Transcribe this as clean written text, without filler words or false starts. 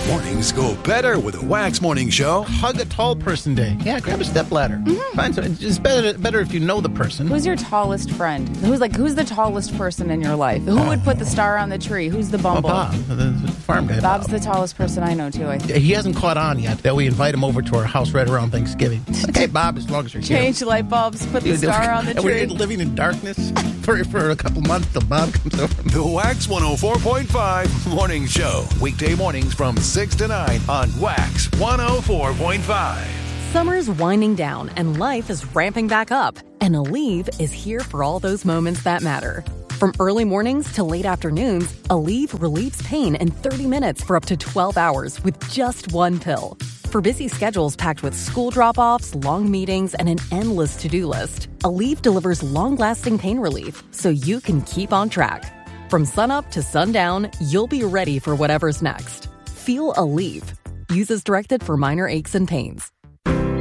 Mornings go better with a Wax Morning Show. Hug a tall person day. Yeah, grab a stepladder. Find some, it's better if you know the person. Who's your tallest friend? Who's the tallest person in your life? Who would put the star on the tree? Who's the bumble? Bob, the farm guy. Bob's the tallest person I know, too, I think. He hasn't caught on yet that we invite him over to our house right around Thanksgiving. Okay, Bob, as long as you're here. Change light bulbs, put the star on the and tree. we're living in darkness for a couple months till Bob comes over. The Wax 104.5 Morning Show. Weekday mornings from 6 to 9 on Wax 104.5. Summer's winding down and life is ramping back up. And Aleve is here for all those moments that matter. From early mornings to late afternoons, Aleve relieves pain in 30 minutes for up to 12 hours with just one pill. For busy schedules packed with school drop-offs, long meetings, and an endless to-do list, Aleve delivers long-lasting pain relief so you can keep on track. From sunup to sundown, you'll be ready for whatever's next. Feel Aleve. Use as directed for minor aches and pains.